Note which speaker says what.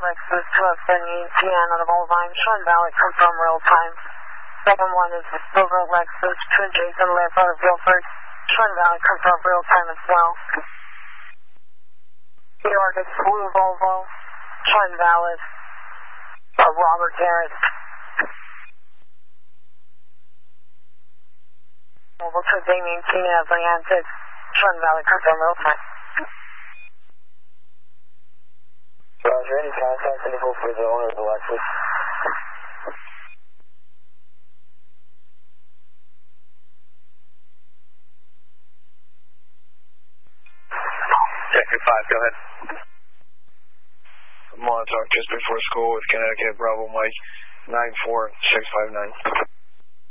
Speaker 1: Lexus 1278 on the Volvine, Sean Valley, confirm real time. Second one is the silver Lexus, Twin Jason Live out of Guilford, Sean Valley, confirm real time as well. New York is blue Volvo, Sean Valley, Robert Harris. Volvo to Damien Tina as I answered, Sean Valley, confirm real time.
Speaker 2: Roger, any contact info for the owner of the Lexus?
Speaker 3: Sector 5, go ahead.
Speaker 4: Montauk just before school with Connecticut, Bravo Mike, 94659.